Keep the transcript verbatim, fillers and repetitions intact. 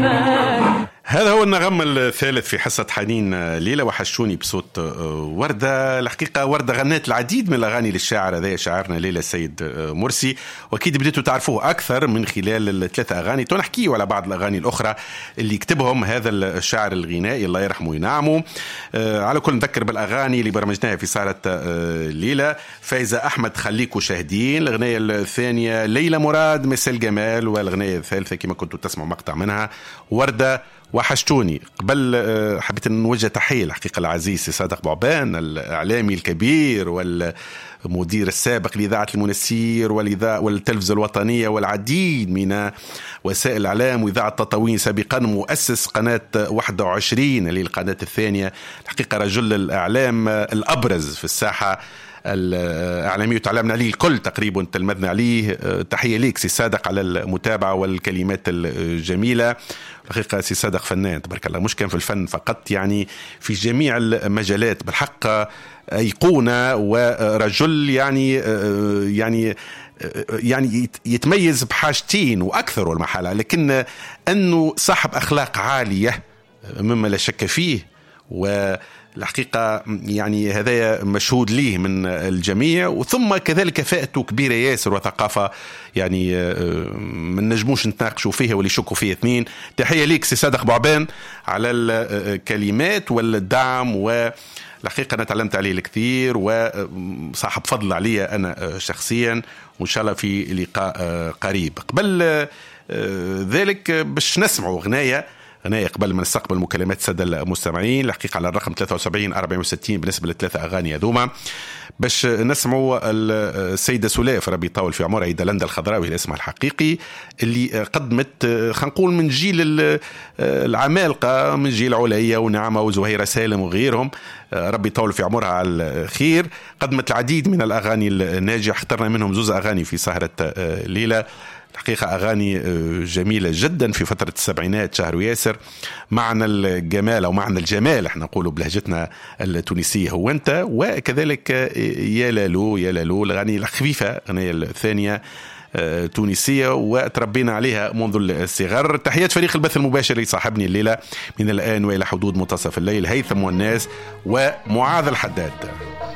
الجمال. هذا هو النغم الثالث في حصة حنين ليلة وحشوني بصوت وردة. الحقيقة وردة غنت العديد من الأغاني للشاعر هذا شاعرنا ليلى السيد مرسي، وأكيد بديتوا تعرفوه أكثر من خلال الثلاثة أغاني. تنحكيه على بعض الأغاني الأخرى اللي يكتبهم هذا الشاعر الغنائي الله يرحمه وينعمه. على كل نذكر بالأغاني اللي برمجناها في سهرة ليلة: فايزة أحمد خليكوا شاهدين، الأغنية الثانية ليلى مراد مثل جمال، والأغنية الثالثة كما كنتوا تسمعوا مقطع منها وردة وحشتوني. قبل حبيت نوجه تحية الحقيقة العزيز صادق بعبان الإعلامي الكبير والمدير السابق لإذاعة المنسير والإذاعة والتلفزة الوطنية والعديد من وسائل الإعلام وإذاعة تطاوين، سابقا مؤسس قناة واحد وعشرين اللي القناة الثانية. الحقيقة رجل الإعلام الأبرز في الساحة الإعلامية وتعلمنا عليه الكل تقريبا، تلمذنا عليه. تحية ليك سي صادق على المتابعة والكلمات الجميلة. الحقيقة سي صادق فنان تبارك الله، مش كان في الفن فقط، يعني في جميع المجالات بالحق أيقونة ورجل يعني يعني يعني يتميز بحاجتين وأكثر والمحالة، لكن أنه صاحب أخلاق عالية مما لا شك فيه، والحقيقة يعني هذا مشهود ليه من الجميع. وثم كذلك كفاءته كبيرة ياسر وثقافة يعني من نجموش نتناقشوا فيها واللي يشكوا فيها اثنين. تحية ليك سي صادق بعبان على الكلمات والدعم، والحقيقة أنا تعلمت عليه الكثير وصاحب فضل علي أنا شخصيا، وإن شاء الله في لقاء قريب. قبل ذلك باش نسمعوا غناية غناية قبل ما نستقبل مكالمات السادة المستمعين، الحقيقة على الرقم ثلاثة وسبعين أربعة وستين بالنسبة للثلاثة أغاني هذوما، باش نسمعوا السيدة سلاف ربي يطول في عمرها، دلندا الخضراوي الاسم الحقيقي، اللي قدمت خلينا نقول من جيل العمالقة، من جيل عليا ونعمة وزهيرة سالم وغيرهم، ربي يطول في عمرها على الخير. قدمت العديد من الأغاني الناجحة، اخترنا منهم زوز أغاني في سهرة ليلة. الحقيقة أغاني جميلة جدا في فترة السبعينات، شهر وياسر، معنى الجمال أو معنى الجمال احنا نقوله بلهجتنا التونسية هو أنت، وكذلك يا لالو يا لالو الأغاني الخفيفة، الأغنية الثانية تونسية وتربينا عليها منذ الصغر. تحيات فريق البث المباشر اللي صاحبني الليلة من الآن وإلى حدود منتصف الليل، هيثم والناس ومعاذ الحداد.